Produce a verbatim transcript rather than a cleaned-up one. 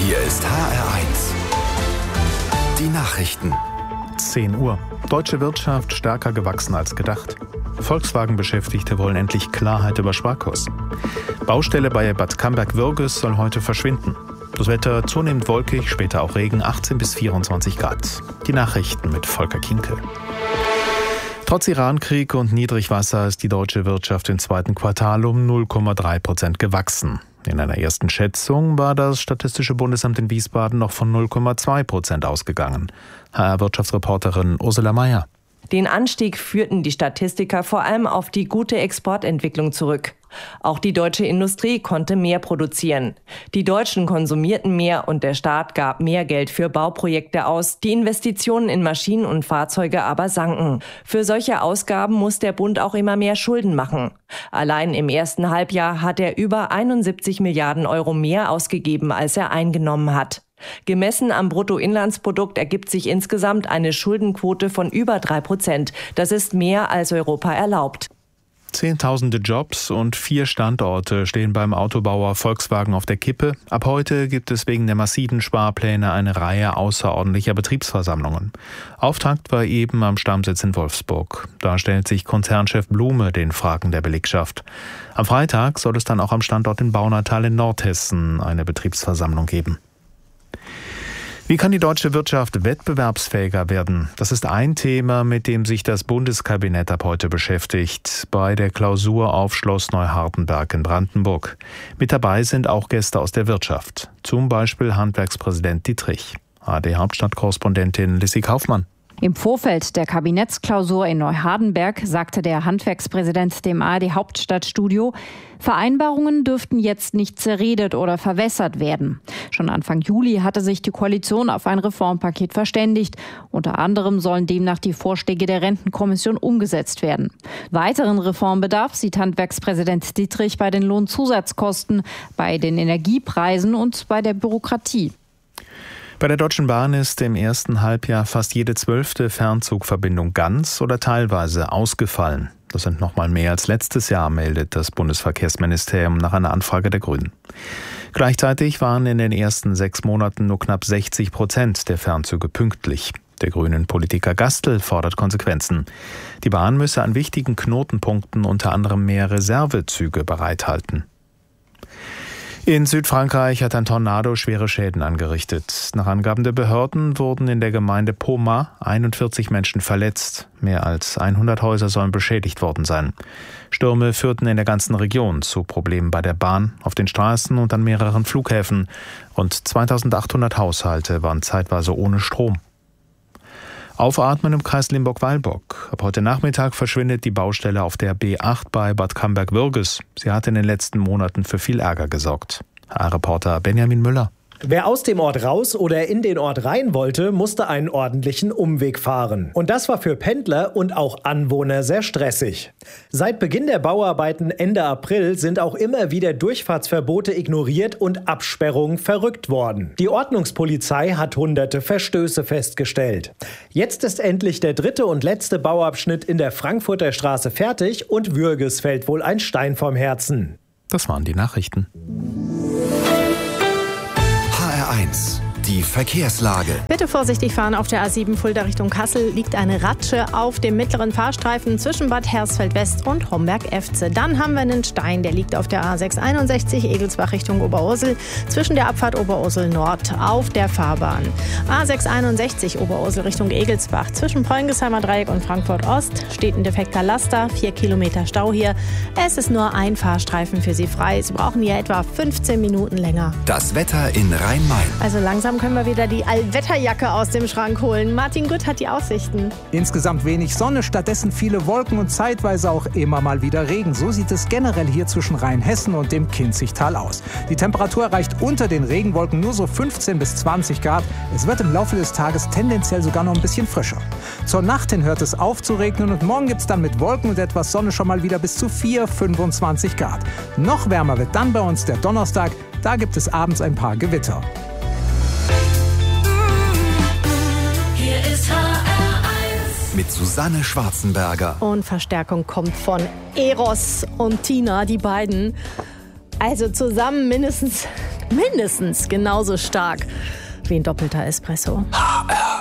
Hier ist H R eins. Die Nachrichten. zehn Uhr. Deutsche Wirtschaft stärker gewachsen als gedacht. Volkswagen-Beschäftigte wollen endlich Klarheit über Sparkurs. Baustelle bei Bad Camberg-Würges soll heute verschwinden. Das Wetter zunehmend wolkig, später auch Regen, achtzehn bis vierundzwanzig Grad. Die Nachrichten mit Volker Kienke. Trotz Irankrieg und Niedrigwasser ist die deutsche Wirtschaft im zweiten Quartal um null Komma drei Prozent gewachsen. In einer ersten Schätzung war das Statistische Bundesamt in Wiesbaden noch von null Komma zwei Prozent ausgegangen. H R-Wirtschaftsreporterin Ursula Mayer. Den Anstieg führten die Statistiker vor allem auf die gute Exportentwicklung zurück. Auch die deutsche Industrie konnte mehr produzieren. Die Deutschen konsumierten mehr und der Staat gab mehr Geld für Bauprojekte aus. Die Investitionen in Maschinen und Fahrzeuge aber sanken. Für solche Ausgaben muss der Bund auch immer mehr Schulden machen. Allein im ersten Halbjahr hat er über einundsiebzig Milliarden Euro mehr ausgegeben, als er eingenommen hat. Gemessen am Bruttoinlandsprodukt ergibt sich insgesamt eine Schuldenquote von über drei Prozent. Das ist mehr, als Europa erlaubt. Zehntausende Jobs und vier Standorte stehen beim Autobauer Volkswagen auf der Kippe. Ab heute gibt es wegen der massiven Sparpläne eine Reihe außerordentlicher Betriebsversammlungen. Auftakt war eben am Stammsitz in Wolfsburg. Da stellt sich Konzernchef Blume den Fragen der Belegschaft. Am Freitag soll es dann auch am Standort in Baunatal in Nordhessen eine Betriebsversammlung geben. Wie kann die deutsche Wirtschaft wettbewerbsfähiger werden? Das ist ein Thema, mit dem sich das Bundeskabinett ab heute beschäftigt, bei der Klausur auf Schloss Neuhardenberg in Brandenburg. Mit dabei sind auch Gäste aus der Wirtschaft, zum Beispiel Handwerkspräsident Dietrich. A R D-Hauptstadtkorrespondentin Lissy Kaufmann. Im Vorfeld der Kabinettsklausur in Neuhardenberg sagte der Handwerkspräsident dem A R D-Hauptstadtstudio, Vereinbarungen dürften jetzt nicht zerredet oder verwässert werden. Schon Anfang Juli hatte sich die Koalition auf ein Reformpaket verständigt. Unter anderem sollen demnach die Vorschläge der Rentenkommission umgesetzt werden. Weiteren Reformbedarf sieht Handwerkspräsident Dietrich bei den Lohnzusatzkosten, bei den Energiepreisen und bei der Bürokratie. Bei der Deutschen Bahn ist im ersten Halbjahr fast jede zwölfte Fernzugverbindung ganz oder teilweise ausgefallen. Das sind noch mal mehr als letztes Jahr, meldet das Bundesverkehrsministerium nach einer Anfrage der Grünen. Gleichzeitig waren in den ersten sechs Monaten nur knapp sechzig Prozent der Fernzüge pünktlich. Der grünen Politiker Gastl fordert Konsequenzen. Die Bahn müsse an wichtigen Knotenpunkten unter anderem mehr Reservezüge bereithalten. In Südfrankreich hat ein Tornado schwere Schäden angerichtet. Nach Angaben der Behörden wurden in der Gemeinde Poma einundvierzig Menschen verletzt. Mehr als hundert Häuser sollen beschädigt worden sein. Stürme führten in der ganzen Region zu Problemen bei der Bahn, auf den Straßen und an mehreren Flughäfen. Rund zweitausendachthundert Haushalte waren zeitweise ohne Strom. Aufatmen im Kreis Limburg-Weilburg. Ab heute Nachmittag verschwindet die Baustelle auf der B acht bei Bad Camberg-Würges. Sie hat in den letzten Monaten für viel Ärger gesorgt. H R-Reporter Benjamin Müller. Wer aus dem Ort raus oder in den Ort rein wollte, musste einen ordentlichen Umweg fahren. Und das war für Pendler und auch Anwohner sehr stressig. Seit Beginn der Bauarbeiten Ende April sind auch immer wieder Durchfahrtsverbote ignoriert und Absperrungen verrückt worden. Die Ordnungspolizei hat hunderte Verstöße festgestellt. Jetzt ist endlich der dritte und letzte Bauabschnitt in der Frankfurter Straße fertig und Würges fällt wohl ein Stein vom Herzen. Das waren die Nachrichten. eins. Die Verkehrslage. Bitte vorsichtig fahren auf der A sieben Fulda Richtung Kassel. Liegt eine Ratsche auf dem mittleren Fahrstreifen zwischen Bad Hersfeld West und Homberg-Efze. Dann haben wir einen Stein, der liegt auf der A sechs einundsechzig Egelsbach Richtung Oberursel zwischen der Abfahrt Oberursel Nord auf der Fahrbahn. A sechs einundsechzig Oberursel Richtung Egelsbach zwischen Preungesheimer Dreieck und Frankfurt Ost steht ein defekter Laster, vier Kilometer Stau hier. Es ist nur ein Fahrstreifen für Sie frei. Sie brauchen hier etwa fünfzehn Minuten länger. Das Wetter in Rhein-Main. Also langsam können wir wieder die Allwetterjacke aus dem Schrank holen. Martin Gutt hat die Aussichten. Insgesamt wenig Sonne, stattdessen viele Wolken und zeitweise auch immer mal wieder Regen. So sieht es generell hier zwischen Rheinhessen und dem Kinzigtal aus. Die Temperatur erreicht unter den Regenwolken nur so fünfzehn bis zwanzig Grad. Es wird im Laufe des Tages tendenziell sogar noch ein bisschen frischer. Zur Nacht hin hört es auf zu regnen und morgen gibt es dann mit Wolken und etwas Sonne schon mal wieder bis zu vier, fünfundzwanzig Grad. Noch wärmer wird dann bei uns der Donnerstag. Da gibt es abends ein paar Gewitter. Mit Susanne Schwarzenberger. Und Verstärkung kommt von Eros und Tina, die beiden. Also zusammen mindestens mindestens genauso stark wie ein doppelter Espresso. H R